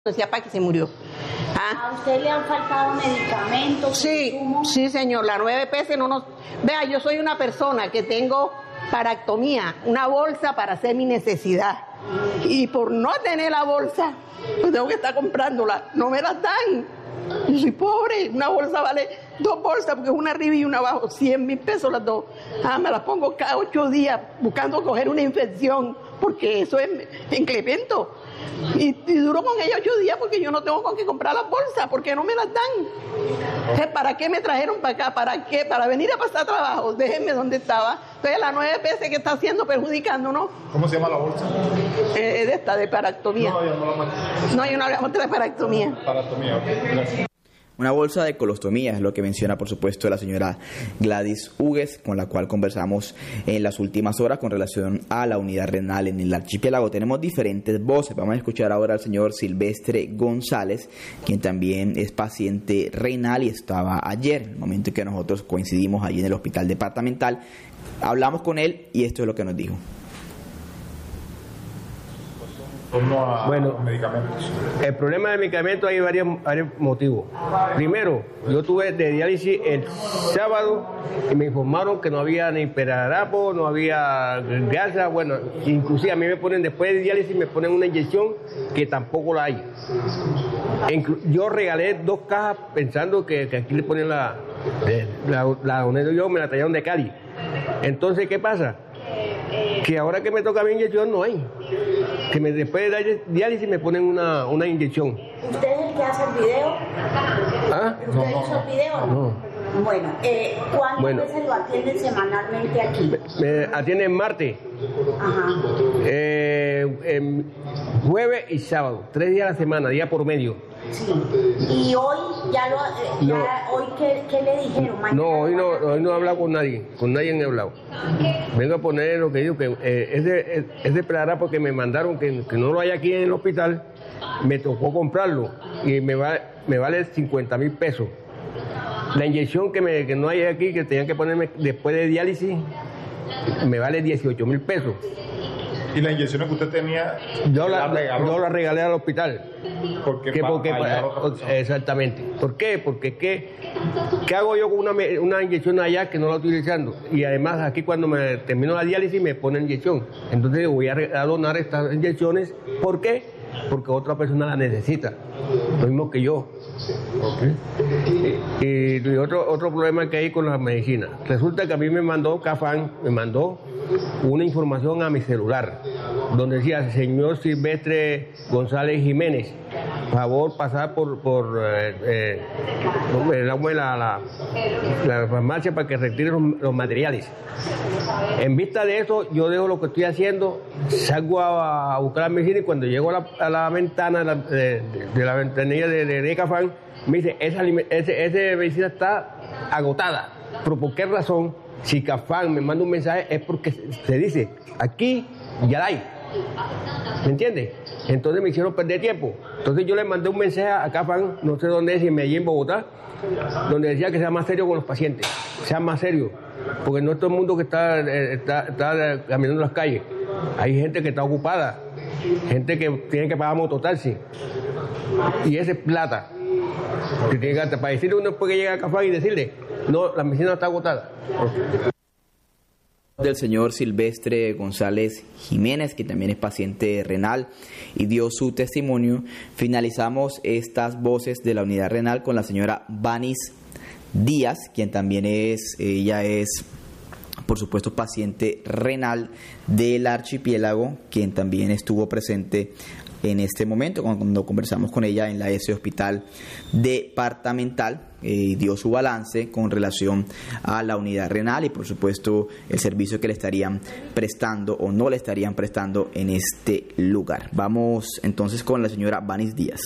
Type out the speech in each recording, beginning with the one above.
decía para que se murió. ¿A usted le han faltado medicamentos? Sí, señor, la 9PS no nos... Vea, yo soy una persona que tengo paractomía, una bolsa para hacer mi necesidad. Y por no tener la bolsa, pues tengo que estar comprándola. No me las dan. Yo soy pobre, una bolsa vale 2 bolsas, porque es una arriba y una abajo, 100.000 pesos las dos. Me las pongo cada 8 días buscando coger una infección, porque eso es incremento. Y duró con ella 8 días porque yo no tengo con qué comprar las bolsas, porque no me las dan. Entonces, ¿para qué me trajeron para acá? ¿Para qué? Para venir a pasar trabajo. Déjenme donde estaba. Entonces, la 9PS que está haciendo perjudicándonos. ¿Cómo se llama la bolsa? De paractomía. No, yo no hablamos de paractomía. Paractomía, ok, gracias. Una bolsa de colostomía es lo que menciona, por supuesto, la señora Gladys Hugues, con la cual conversamos en las últimas horas con relación a la unidad renal en el archipiélago. Tenemos diferentes voces. Vamos a escuchar ahora al señor Silvestre González, quien también es paciente renal y estaba ayer, en el momento en que nosotros coincidimos allí en el hospital departamental. Hablamos con él y esto es lo que nos dijo. Bueno, medicamentos. El problema del medicamento hay varios motivos. Primero, yo tuve de diálisis el sábado y me informaron que no había ni perarapo, no había grasa. Bueno, inclusive a mí me ponen, después de diálisis me ponen una inyección que tampoco la hay. Yo regalé 2 cajas pensando que aquí le ponen la yo me la trajeron de Cali. Entonces, ¿qué pasa? Que ahora que me toca mi inyección no hay. Que después de diálisis me ponen una inyección. ¿Usted es el que hace el video? ¿Ah? ¿Usted hizo el video? No. Bueno, ¿cuántas veces lo atienden semanalmente aquí? Me atienden martes, jueves y sábado, 3 días a la semana, día por medio. Sí. ¿Y hoy hoy qué le dijeron? No, hoy no he hablado con nadie he hablado. Vengo a poner lo que digo, que ese plarapo que me mandaron, que no lo hay aquí en el hospital, me tocó comprarlo y me vale 50.000 pesos. La inyección que no hay aquí, que tenían que ponerme después de diálisis, me vale 18.000 pesos. ¿Y las inyecciones que usted tenía? Yo la regalé al hospital. Porque exactamente. ¿Por qué? Porque ¿qué hago yo con una inyección allá que no la estoy utilizando? Y además aquí cuando me termino la diálisis me ponen inyección. Entonces voy a donar estas inyecciones. ¿Por qué? Porque otra persona la necesita. Lo mismo que yo. Y otro problema que hay con las medicinas. Resulta que a mí me mandó Cafán, una información a mi celular, donde decía: señor Silvestre González Jiménez, favor pasar por la farmacia para que retire los materiales. En vista de eso, yo dejo lo que estoy haciendo, salgo a buscar la medicina, y cuando llego a la ventana de la ventanilla de Cafán, me dice: esa medicina está agotada. ¿Pero por qué razón? Si Cafán me manda un mensaje es porque se dice: aquí ya la hay. ¿Me entiendes? Entonces me hicieron perder tiempo. Entonces yo le mandé un mensaje a Cafán, no sé dónde es, si me allí en Bogotá, donde decía que sea más serio con los pacientes, sea más serio, porque no es todo el mundo que está caminando en las calles. Hay gente que está ocupada, gente que tiene que pagar mototaxi, y esa es plata que tiene que gastar. Para decirle uno después que llega a Cafán y decirle: no, la medicina está agotada. Del señor Silvestre González Jiménez, que también es paciente renal y dio su testimonio. Finalizamos estas voces de la unidad renal con la señora Vanis Díaz, quien también ella es, por supuesto, paciente renal del archipiélago, quien también estuvo presente en este momento cuando conversamos con ella en la S Hospital Departamental. Dio su balance con relación a la unidad renal y, por supuesto, el servicio que le estarían prestando o no le estarían prestando en este lugar. Vamos entonces con la señora Vanis Díaz.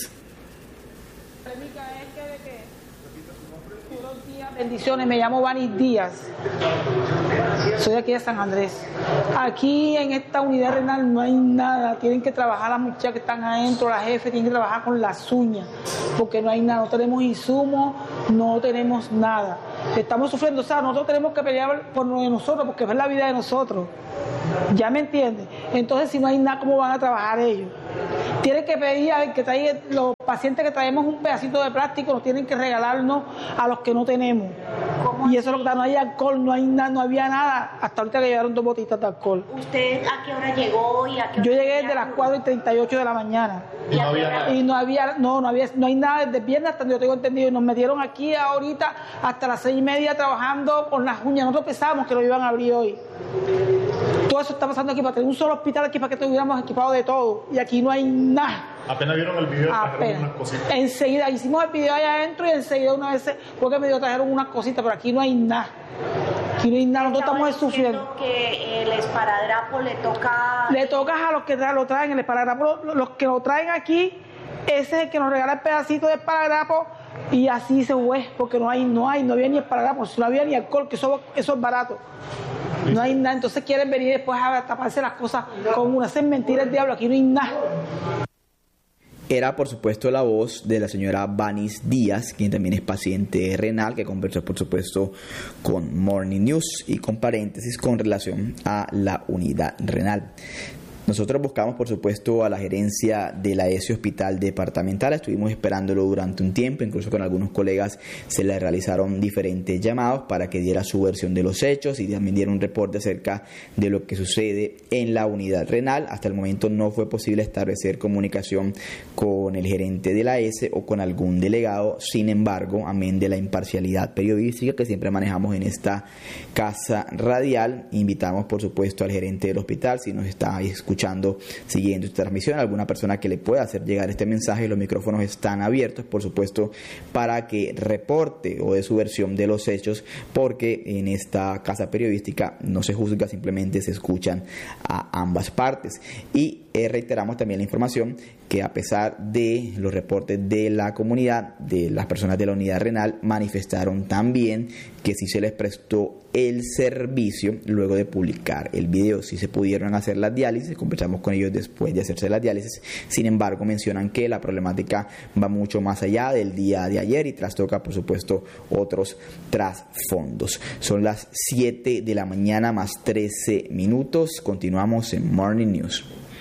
Bendiciones, me llamo Vanis Díaz, soy de aquí de San Andrés. Aquí en esta unidad renal no hay nada, tienen que trabajar las muchachas que están adentro, la jefe tienen que trabajar con las uñas, porque no hay nada, no tenemos insumos, no tenemos nada. Estamos sufriendo, o sea, nosotros tenemos que pelear por lo de nosotros, porque es la vida de nosotros. ¿Ya me entiendes? Entonces, si no hay nada, ¿cómo van a trabajar ellos? Tienen que pedir a que traigan, los pacientes que traemos un pedacito de plástico, nos tienen que regalarnos a los que no tenemos. Y eso es lo que da, no hay alcohol, no hay nada, no había nada, hasta ahorita que llegaron 2 botitas de alcohol. ¿Usted a qué hora llegó? Yo llegué desde las 4:38 de la mañana. Y no había nada. Y no hay nada desde el viernes hasta donde yo tengo entendido. Y nos metieron aquí ahorita hasta las 6:30 trabajando con las uñas. Nosotros pensábamos que lo iban a abrir hoy. Todo eso está pasando aquí para tener un solo hospital aquí para que estuviéramos equipados de todo. Y aquí no hay nada. Apenas vieron el video, trajeron unas cositas. Enseguida hicimos el video allá adentro y enseguida una vez fue que me trajeron unas cositas, pero aquí no hay nada. Aquí no hay nada, nosotros estamos sufriendo. Que el esparadrapo le toca a los que lo traen, el esparadrapo, los que lo traen aquí, ese es el que nos regala el pedacito de esparadrapo y así se fue, porque no había ni esparadrapo, no había ni alcohol, que eso es barato. No hay nada, entonces quieren venir después a taparse las cosas con una, hacen mentira el diablo, aquí no hay nada. Era, por supuesto, la voz de la señora Vanis Díaz, quien también es paciente renal, que conversó, por supuesto, con Morning News y con paréntesis con relación a la unidad renal. Nosotros buscamos, por supuesto, a la gerencia de la ESE Hospital Departamental. Estuvimos esperándolo durante un tiempo, incluso con algunos colegas se le realizaron diferentes llamados para que diera su versión de los hechos y también diera un reporte acerca de lo que sucede en la unidad renal. Hasta el momento no fue posible establecer comunicación con el gerente de la ESE o con algún delegado. Sin embargo, amén de la imparcialidad periodística que siempre manejamos en esta casa radial, invitamos, por supuesto, al gerente del hospital, si nos está escuchando, siguiendo esta transmisión, alguna persona que le pueda hacer llegar este mensaje, los micrófonos están abiertos, por supuesto, para que reporte o dé su versión de los hechos, porque en esta casa periodística no se juzga, simplemente se escuchan a ambas partes. Y reiteramos también la información que a pesar de los reportes de la comunidad, de las personas de la unidad renal, manifestaron también que sí se les prestó el servicio luego de publicar el video. Sí se pudieron hacer las diálisis, conversamos con ellos después de hacerse las diálisis. Sin embargo, mencionan que la problemática va mucho más allá del día de ayer y trastoca, por supuesto, otros trasfondos. Son las 7 de la mañana más 13 minutos. Continuamos en Morning News.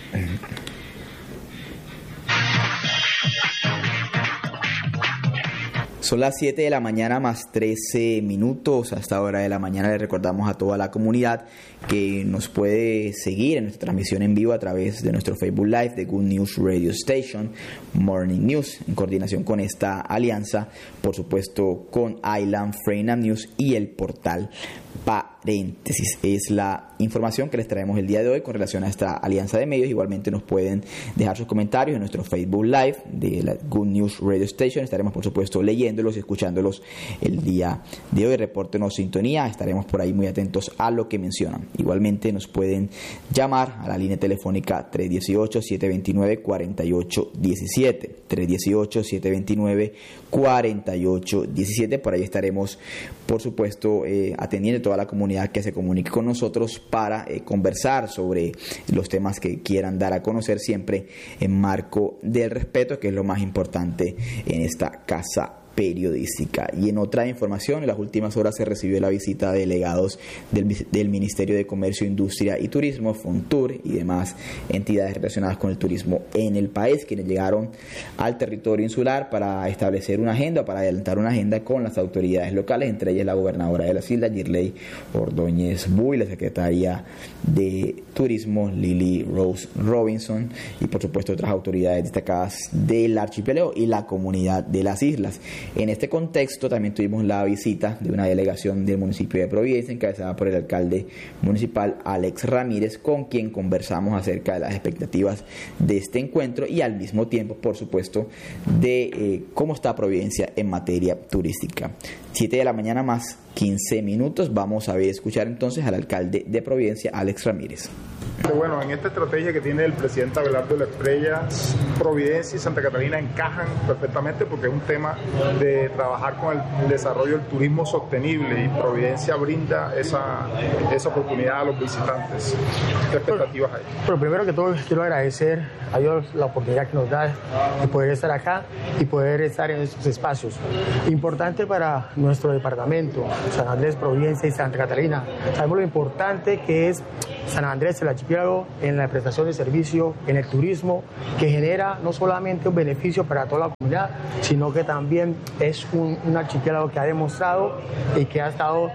Son las 7 de la mañana más 13 minutos. A esta hora de la mañana le recordamos a toda la comunidad que nos puede seguir en nuestra transmisión en vivo a través de nuestro Facebook Live de Good News Radio Station, Morning News, en coordinación con esta alianza, por supuesto, con Island Freedom News y el portal Paréntesis. Es la información que les traemos el día de hoy con relación a esta alianza de medios. Igualmente nos pueden dejar sus comentarios en nuestro Facebook Live de la Good News Radio Station. Estaremos, por supuesto, leyéndolos y escuchándolos el día de hoy. Repórtenos sintonía, estaremos por ahí muy atentos a lo que mencionan. Igualmente nos pueden llamar a la línea telefónica 318-729-4817, 318-729-4817. Por ahí estaremos, por supuesto, atendiendo a toda la comunidad que se comunique con nosotros para conversar sobre los temas que quieran dar a conocer, siempre en marco del respeto, que es lo más importante en esta casa periodística. Y en otra información, en las últimas horas se recibió la visita de delegados del Ministerio de Comercio, Industria y Turismo, FONTUR, y demás entidades relacionadas con el turismo en el país, quienes llegaron al territorio insular para establecer una agenda, para adelantar una agenda con las autoridades locales, entre ellas la gobernadora de las islas, Girley Ordóñez Buy, la secretaria de Turismo, Lily Rose Robinson, y por supuesto otras autoridades destacadas del archipiélago y la comunidad de las islas. En este contexto también tuvimos la visita de una delegación del municipio de Providencia, encabezada por el alcalde municipal Alex Ramírez, con quien conversamos acerca de las expectativas de este encuentro y al mismo tiempo, por supuesto, de cómo está Providencia en materia turística. 7 de la mañana más 15 minutos. Vamos a escuchar entonces al alcalde de Providencia, Alex Ramírez. Bueno, en esta estrategia que tiene el presidente Abelardo Estrella, Providencia y Santa Catalina encajan perfectamente porque es un tema de trabajar con el desarrollo del turismo sostenible y Providencia brinda esa oportunidad a los visitantes. ¿Qué expectativas hay? Pero primero que todo quiero agradecer a Dios la oportunidad que nos da de poder estar acá y poder estar en estos espacios. Importante para nuestro departamento, San Andrés, Providencia y Santa Catalina. Sabemos lo importante que es San Andrés, el archipiélago, en la prestación de servicio, en el turismo, que genera no solamente un beneficio para toda la comunidad, sino que también es un archipiélago que ha demostrado y que ha estado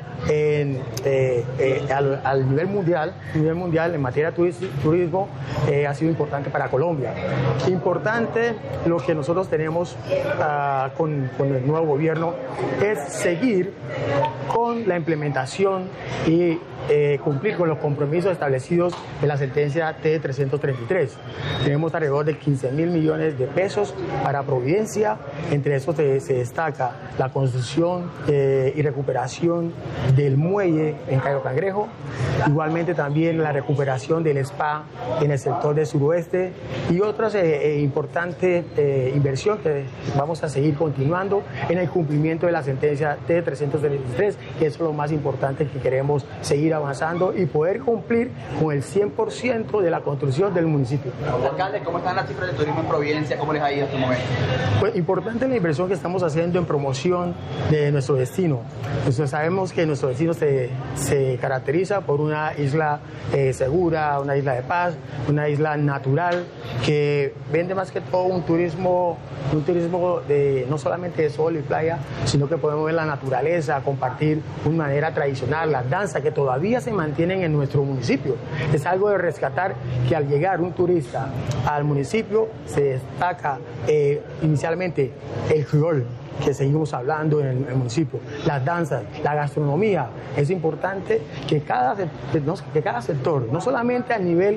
al nivel mundial en materia de turismo, ha sido importante para Colombia. Importante lo que nosotros tenemos con el nuevo gobierno es seguir con la implementación y cumplir con los compromisos establecidos en la sentencia T-333. Tenemos alrededor de 15.000 millones de pesos para Providencia, entre esos se destaca la construcción y recuperación del muelle en Cayo Cangrejo, igualmente también la recuperación del spa en el sector del suroeste y otras importantes inversión que vamos a seguir continuando en el cumplimiento de la sentencia T-333, que es lo más importante que queremos seguir avanzando y poder cumplir con el 100% de la construcción del municipio. Alcalde, ¿cómo están las cifras de turismo en Providencia? ¿Cómo les ha ido hasta el momento? Pues importante la inversión que estamos haciendo en promoción de nuestro destino. Entonces sabemos que nuestro destino se caracteriza por una isla segura, una isla de paz, una isla natural que vende más que todo un turismo de no solamente de sol y playa, sino que podemos ver la naturaleza, compartir una manera tradicional, las danzas que todavía se mantienen en nuestro municipio. Es algo de rescatar que al llegar un turista al municipio se destaca inicialmente el criol, que seguimos hablando en el municipio, las danzas, la gastronomía. Es importante que cada sector, no solamente a nivel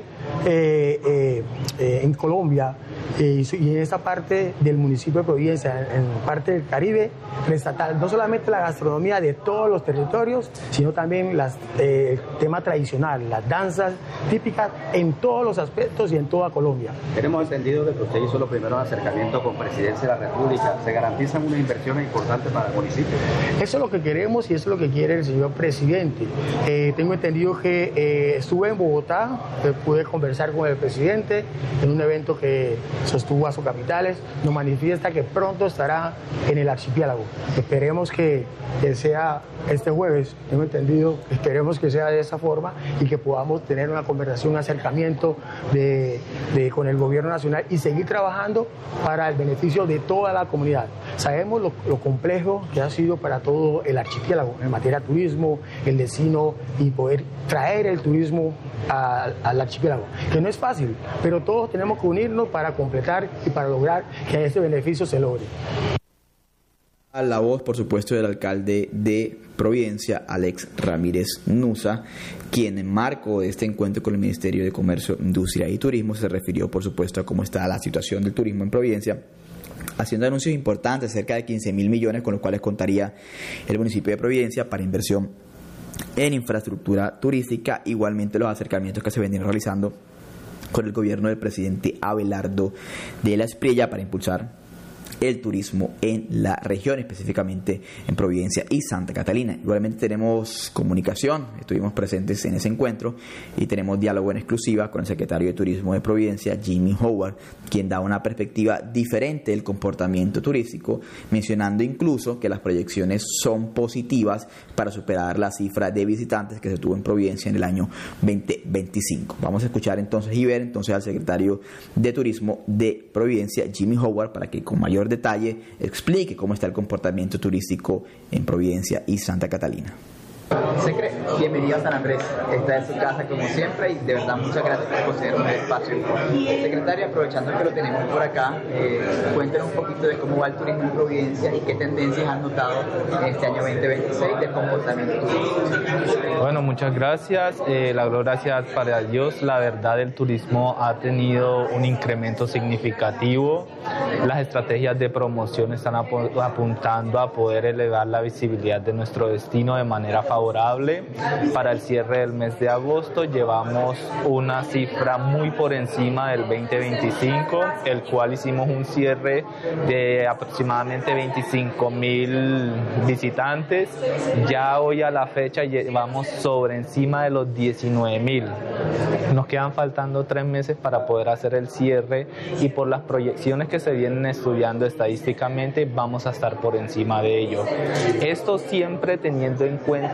en Colombia y en esa parte del municipio de Providencia, en parte del Caribe, resaltar no solamente la gastronomía de todos los territorios, sino también el tema tradicional, las danzas típicas en todos los aspectos y en toda Colombia. Tenemos entendido que usted hizo los primeros acercamientos con Presidencia de la República. ¿Se garantizan unas inversiones importantes para el municipio? Eso es lo que queremos y eso es lo que quiere el señor presidente. Tengo entendido que estuve en Bogotá, pude conversar con el presidente en un evento que sostuvo a sus capitales. Nos manifiesta que pronto estará en el archipiélago. Esperemos que sea este jueves, tengo entendido, esperemos que sea de esa forma y que podamos tener una conversación, un acercamiento con el gobierno nacional y seguir trabajando para el beneficio de toda la comunidad. Sabemos lo complejo que ha sido para todo el archipiélago en materia de turismo, el destino y poder traer el turismo al archipiélago, que no es fácil, pero todos tenemos que unirnos para completar y para lograr que ese beneficio se logre. La voz, por supuesto, del alcalde de Providencia, Alex Ramírez Nusa, quien en marco de este encuentro con el Ministerio de Comercio, Industria y Turismo se refirió, por supuesto, a cómo está la situación del turismo en Providencia, haciendo anuncios importantes, cerca de 15.000 millones, con los cuales contaría el municipio de Providencia para inversión en infraestructura turística, igualmente los acercamientos que se venían realizando con el gobierno del presidente Abelardo de la Espriella para impulsar el turismo en la región, específicamente en Providencia y Santa Catalina. Igualmente tenemos comunicación, estuvimos presentes en ese encuentro y tenemos diálogo en exclusiva con el secretario de Turismo de Providencia, Jimmy Howard, quien da una perspectiva diferente del comportamiento turístico, mencionando incluso que las proyecciones son positivas para superar la cifra de visitantes que se tuvo en Providencia en el año 2025. Vamos a escuchar entonces y ver entonces al secretario de Turismo de Providencia, Jimmy Howard, para que con mayor detalle explique cómo está el comportamiento turístico en Providencia y Santa Catalina. Secre, bienvenido a San Andrés. Esta es su casa como siempre y de verdad muchas gracias por concedernos el espacio. Secretario, aprovechando que lo tenemos por acá, cuéntenos un poquito de cómo va el turismo en Providencia y qué tendencias han notado en este año 2026 del comportamiento turístico. Bueno, muchas gracias. Gracias para Dios. La verdad, el turismo ha tenido un incremento significativo. Las estrategias de promoción están apuntando a poder elevar la visibilidad de nuestro destino de manera favorable. Para el cierre del mes de agosto llevamos una cifra muy por encima del 2025, el cual hicimos un cierre de aproximadamente 25.000 visitantes. Ya hoy a la fecha llevamos sobre encima de los 19.000. Nos quedan faltando 3 meses para poder hacer el cierre y por las proyecciones que se vienen estudiando estadísticamente vamos a estar por encima de ello. Esto siempre teniendo en cuenta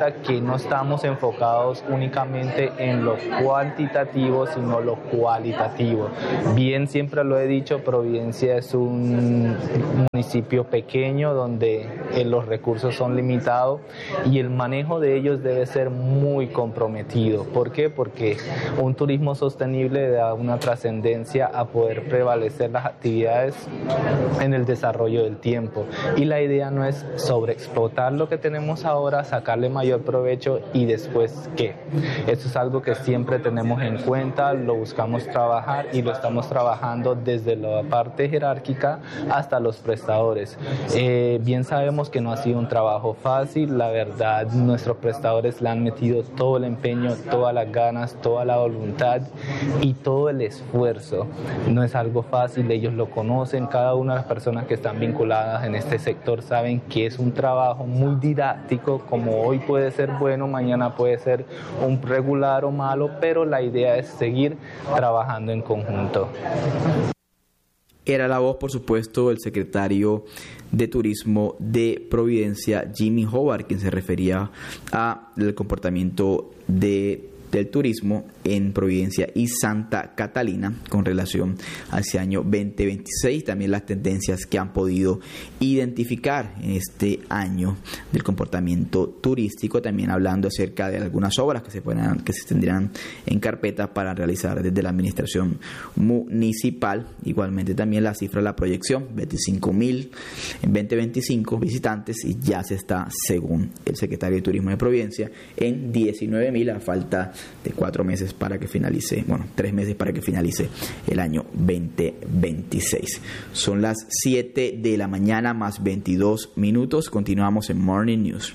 cuenta que no estamos enfocados únicamente en lo cuantitativo, sino lo cualitativo. Bien, siempre lo he dicho, Providencia es un municipio pequeño donde los recursos son limitados y el manejo de ellos debe ser muy comprometido. ¿Por qué? Porque un turismo sostenible da una trascendencia a poder prevalecer las actividades en el desarrollo del tiempo. Y la idea no es sobreexplotar lo que tenemos ahora, sacarle mayor provecho y después ¿qué? Eso es algo que siempre tenemos en cuenta, lo buscamos trabajar y lo estamos trabajando desde la parte jerárquica hasta los prestadores. Bien sabemos que no ha sido un trabajo fácil, la verdad nuestros prestadores le han metido todo el empeño, todas las ganas, toda la voluntad y todo el esfuerzo. No es algo fácil, ellos lo conocen, cada una de las personas que están vinculadas en este sector saben que es un trabajo muy didáctico, como hoy puede ser bueno, mañana puede ser un regular o malo, pero la idea es seguir trabajando en conjunto. Era la voz, por supuesto, del secretario de Turismo de Providencia, Jimmy Howard, quien se refería al comportamiento del turismo en Providencia y Santa Catalina con relación a ese año 2026, también las tendencias que han podido identificar en este año del comportamiento turístico, también hablando acerca de algunas obras que se tendrán en carpeta para realizar desde la administración municipal. Igualmente también la cifra de la proyección, 25.000 en 2025 visitantes, y ya se está, según el secretario de Turismo de Providencia, en 19.000 a falta de 4 meses para que finalice, 3 meses para que finalice el año 2026. Son las 7 de la mañana más 22 minutos. Continuamos en Morning News.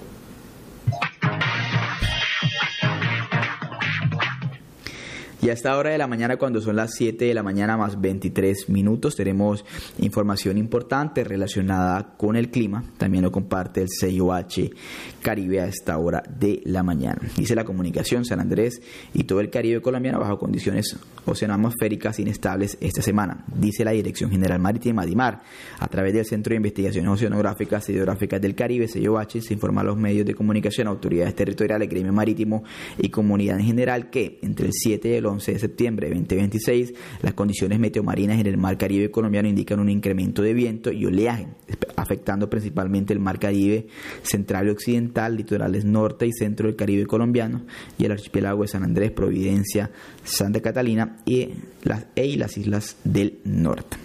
Y a esta hora de la mañana, cuando son las 7 de la mañana más 23 minutos, tenemos información importante relacionada con el clima. También lo comparte el CIOH Caribe a esta hora de la mañana. Dice la comunicación: San Andrés y todo el Caribe colombiano bajo condiciones oceanoatmosféricas inestables esta semana. Dice la Dirección General Marítima, DIMAR, a través del Centro de Investigaciones Oceanográficas y Hidrográficas del Caribe, CIOH, se informa a los medios de comunicación, autoridades territoriales, gremio marítimo y comunidad en general que entre el 7 y el 11 de septiembre de 2026, las condiciones meteomarinas en el Mar Caribe colombiano indican un incremento de viento y oleaje, afectando principalmente el Mar Caribe central y occidental, litorales norte y centro del Caribe colombiano y el archipiélago de San Andrés, Providencia, Santa Catalina y las islas del norte.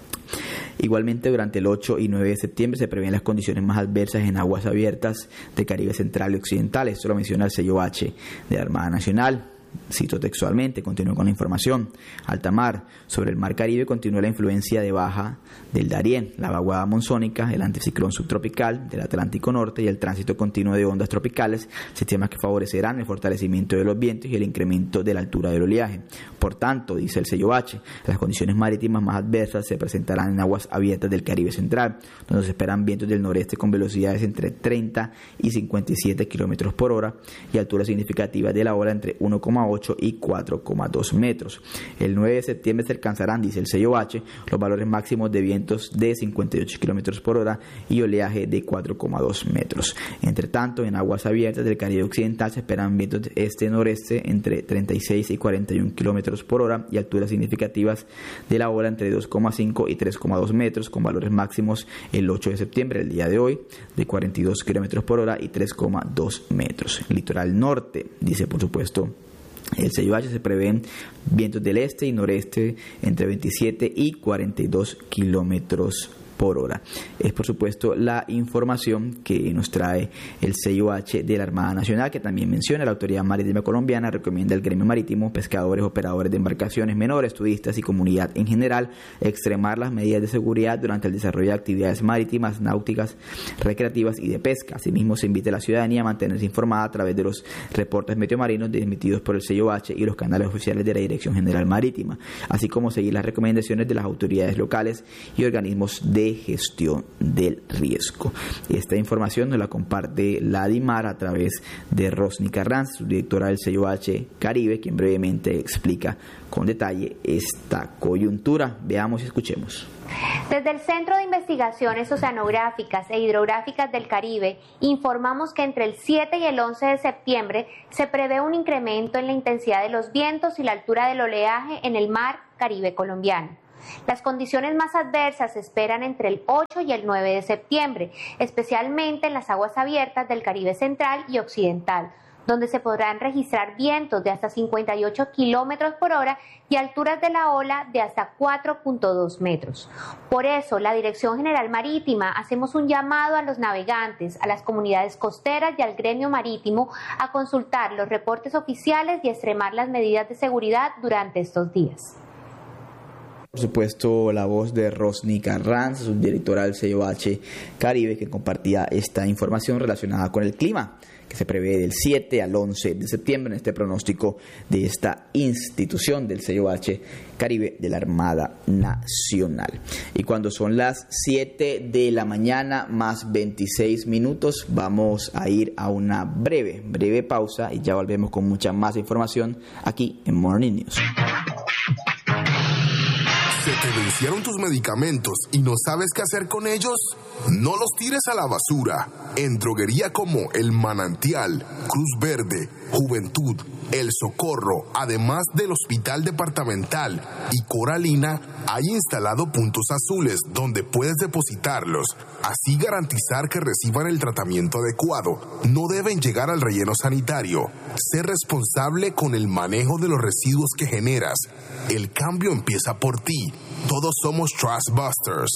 Igualmente, durante el 8 y 9 de septiembre se prevén las condiciones más adversas en aguas abiertas del Caribe central y occidental. Esto lo menciona el CIOH de la Armada Nacional. Cito textualmente, continúo con la información. Alta mar, sobre el Mar Caribe continúa la influencia de baja del Darién, la vaguada monzónica, el anticiclón subtropical del Atlántico Norte y el tránsito continuo de ondas tropicales, sistemas que favorecerán el fortalecimiento de los vientos y el incremento de la altura del oleaje. Por tanto, dice el CIOH, las condiciones marítimas más adversas se presentarán en aguas abiertas del Caribe central, donde se esperan vientos del noreste con velocidades entre 30 y 57 kilómetros por hora y alturas significativas de la ola entre 1,8 y 4,2 metros. El 9 de septiembre se alcanzarán, dice el CIOH, los valores máximos de vientos de 58 kilómetros por hora y oleaje de 4,2 metros. Entre tanto, en aguas abiertas del Caribe occidental se esperan vientos de este-noreste entre 36 y 41 kilómetros por hora y alturas significativas de la ola entre 2,5 y 3,2 metros, con valores máximos el 8 de septiembre, el día de hoy, de 42 kilómetros por hora y 3,2 metros. El litoral norte, dice por supuesto el CIOH, se prevén vientos del este y noreste entre 27 y 42 kilómetros por hora. Es por supuesto la información que nos trae el CIOH de la Armada Nacional, que también menciona la Autoridad Marítima Colombiana recomienda al gremio marítimo, pescadores, operadores de embarcaciones menores, turistas y comunidad en general extremar las medidas de seguridad durante el desarrollo de actividades marítimas, náuticas, recreativas y de pesca. Asimismo, se invita a la ciudadanía a mantenerse informada a través de los reportes meteomarinos emitidos por el CIOH y los canales oficiales de la Dirección General Marítima, así como seguir las recomendaciones de las autoridades locales y organismos de de gestión del riesgo. Esta información nos la comparte Ladimar a través de Rosny Carranza, subdirectora del sello H Caribe, quien brevemente explica con detalle esta coyuntura. Veamos y escuchemos. Desde el Centro de Investigaciones Oceanográficas e Hidrográficas del Caribe informamos que entre el 7 y el 11 de septiembre se prevé un incremento en la intensidad de los vientos y la altura del oleaje en el mar Caribe colombiano. Las condiciones más adversas se esperan entre el 8 y el 9 de septiembre, especialmente en las aguas abiertas del Caribe central y occidental, donde se podrán registrar vientos de hasta 58 kilómetros por hora y alturas de la ola de hasta 4.2 metros. Por eso, la Dirección General Marítima hacemos un llamado a los navegantes, a las comunidades costeras y al gremio marítimo a consultar los reportes oficiales y extremar las medidas de seguridad durante estos días. Por supuesto, la voz de Rosny Carranza, subdirectora del sello H Caribe, que compartía esta información relacionada con el clima, que se prevé del 7 al 11 de septiembre en este pronóstico de esta institución del sello H Caribe de la Armada Nacional. Y cuando son las 7 de la mañana más 26 minutos, vamos a ir a una breve pausa y ya volvemos con mucha más información aquí en Morning News. ¿Se te vencieron tus medicamentos y no sabes qué hacer con ellos? No los tires a la basura. En droguería como El Manantial, Cruz Verde, Juventud, El Socorro, además del Hospital Departamental y Coralina, hay instalado puntos azules donde puedes depositarlos. Así garantizar que reciban el tratamiento adecuado. No deben llegar al relleno sanitario. Sé responsable con el manejo de los residuos que generas. El cambio empieza por ti. Todos somos Trash Busters.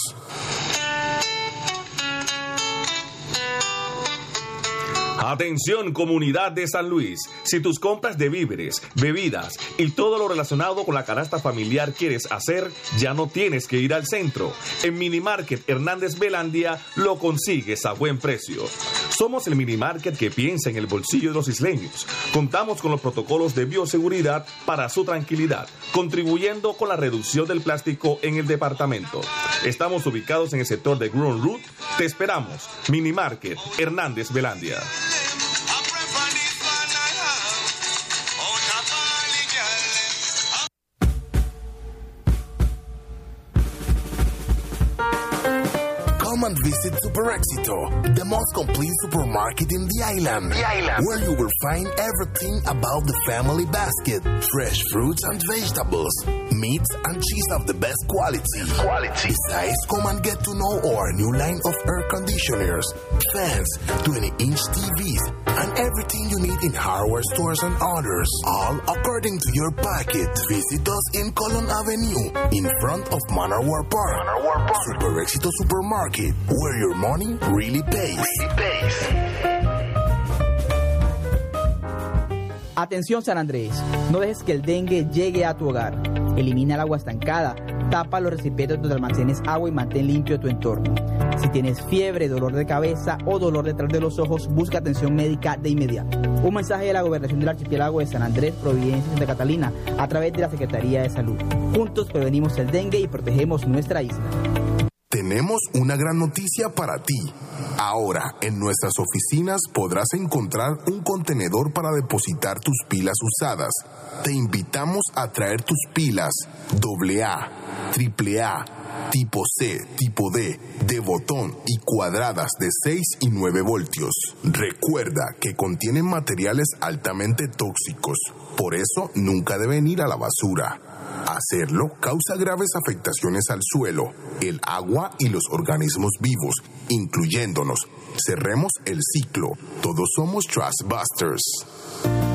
Atención, comunidad de San Luis. Si tus compras de víveres, bebidas y todo lo relacionado con la canasta familiar quieres hacer, ya no tienes que ir al centro. En Minimarket Hernández Belandia lo consigues a buen precio. Somos el Minimarket que piensa en el bolsillo de los isleños. Contamos con los protocolos de bioseguridad para su tranquilidad, contribuyendo con la reducción del plástico en el departamento. Estamos ubicados en el sector de Gruen Root. Te esperamos. Minimarket Hernández Belandia. Come and visit Super Éxito, the most complete supermarket in the island, where you will find everything about the family basket, fresh fruits and vegetables, meats and cheese of the best quality. Besides, come and get to know our new line of air conditioners, fans, 20-inch TVs, and everything you need in hardware stores and others, all according to your packet. Visit us in Colon Avenue, in front of Manor War Park. Super Éxito Supermarket, where your money really pays. Atención San Andrés, no dejes que el dengue llegue a tu hogar. Elimina el agua estancada, tapa los recipientes donde almacenes agua y mantén limpio tu entorno. Si tienes fiebre, dolor de cabeza o dolor detrás de los ojos, busca atención médica de inmediato. Un mensaje de la Gobernación del Archipiélago de San Andrés, Providencia y Santa Catalina a través de la Secretaría de Salud. Juntos prevenimos el dengue y protegemos nuestra isla. Tenemos una gran noticia para ti. Ahora, en nuestras oficinas podrás encontrar un contenedor para depositar tus pilas usadas. Te invitamos a traer tus pilas AA, AAA, tipo C, tipo D, de botón y cuadradas de 6 y 9 voltios. Recuerda que contienen materiales altamente tóxicos, por eso nunca deben ir a la basura. Hacerlo causa graves afectaciones al suelo, el agua y los organismos vivos, incluyéndonos. Cerremos el ciclo. Todos somos Trash Busters.